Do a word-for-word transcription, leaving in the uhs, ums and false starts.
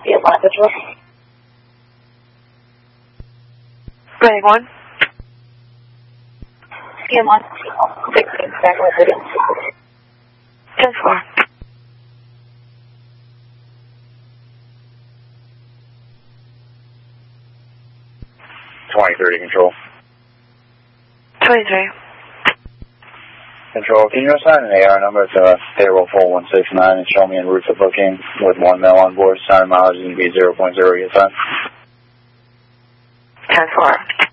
P M one Control. Running one. P M one. sixteen, back on thirty. ten four. twenty thirty Control. twenty-three. Control, can you assign an A R number to payroll four one six nine and show me en route to booking with one mail on board, sign mileage and be zero point zero your time? ten four.